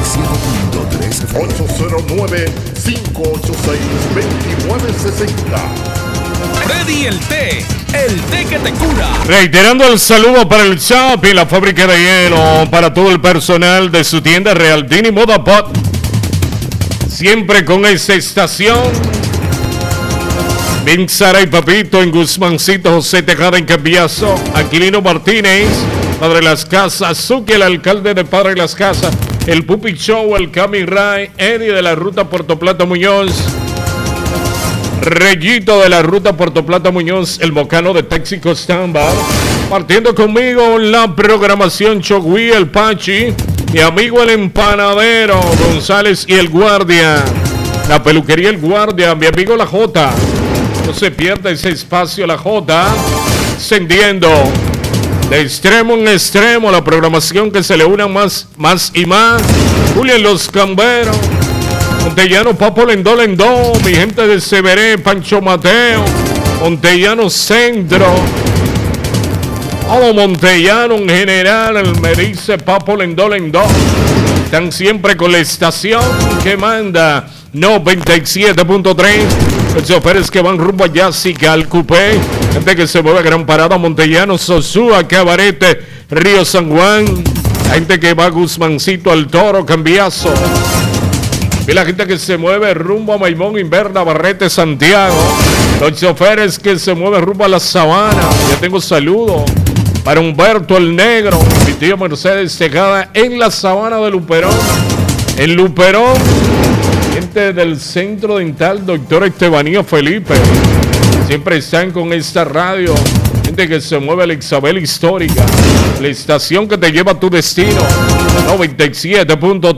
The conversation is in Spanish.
97.3 809-586-2960. Freddy el té que te cura. Reiterando el saludo para el Chapi, la fábrica de hielo, para todo el personal de su tienda Realdini Moda Pot. Siempre con esa estación. Bin Sara y Papito en Guzmancito, José Tejada en Cambiazo, Aquilino Martínez, Padre Las Casas, Zuki, el alcalde de Padre Las Casas, el Pupi Show, el Cami Ray, Eddie de la Ruta Puerto Plata Muñoz, Reyito de la Ruta Puerto Plata Muñoz, el Mocano de Texaco Stamba, partiendo conmigo la programación Chogui, el Pachi, mi amigo el Empanadero, González y el Guardia, la peluquería El Guardia, mi amigo La Jota. No se pierda ese espacio, La Jota, encendiendo de extremo en extremo la programación que se le una más y más. Julián Los Camberos, Montellano Papo Lendó, mi gente de Severé, Pancho Mateo, Montellano Centro, todo Montellano en general, me dice Papo Lendó. Están siempre con la estación que manda 97.3. Los choferes que van rumbo a Yásica, al Cupé, gente que se mueve a Gran Parada, Montellano, Sosúa, Cabarete, Río San Juan, gente que va a Guzmancito, al Toro, Cambiazo, y la gente que se mueve rumbo a Maimón, Inverna, Barrete, Santiago, los choferes que se mueven rumbo a La Sabana. Ya tengo saludo para Humberto el Negro, mi tío Mercedes Tejada en La Sabana de Luperón, en Luperón. Gente del Centro Dental Doctor Estebanía Felipe, siempre están con esta radio. Gente que se mueve a la Isabel Histórica, la estación que te lleva a tu destino, 97.3.